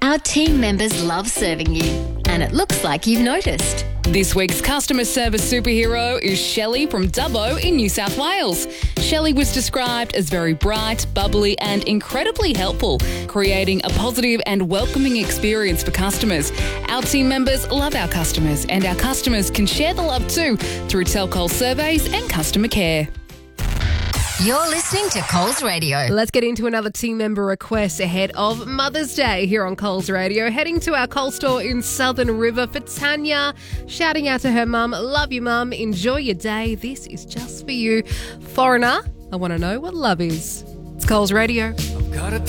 Our team members love serving you, and it looks like you've noticed. This week's customer service superhero is Shelley from Dubbo in New South Wales. Shelley was described as very bright, bubbly and incredibly helpful, creating a positive and welcoming experience for customers. Our team members love our customers, and our customers can share the love too through Tell Coles surveys and customer care. You're listening to Coles Radio. Let's get into another team member request ahead of Mother's Day here on Coles Radio. Heading to our Coles store in Southern River for Tanya, shouting out to her mum, "Love you, mum. Enjoy your day. This is just for you." Foreigner, I want to know what love is. It's Coles Radio. I've got a